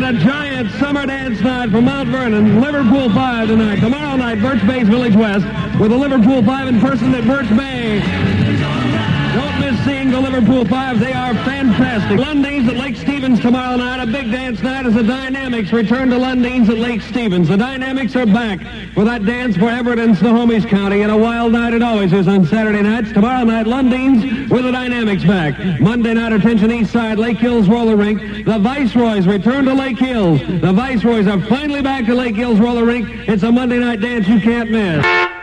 a giant summer dance night from Mount Vernon. Liverpool 5 tonight. Tomorrow night, Birch Bay's Village West with the Liverpool 5 in person at Birch Bay. Don't miss seeing the Liverpool 5s. They are fantastic. Lundine's at Lake Stevens tomorrow night. A big dance night as the Dynamics return to Lundine's at Lake Stevens. The Dynamics are back for that dance for Everett and Snohomish County, and a wild night it always is on Saturday nights. Tomorrow night, Lundine's with the Dynamics back. Monday night, attention East Side, Lake Hills Roller Rink. The Viceroys return to Lake Hills. The Viceroys are finally back to Lake Hills Roller Rink. It's a Monday night dance you can't miss.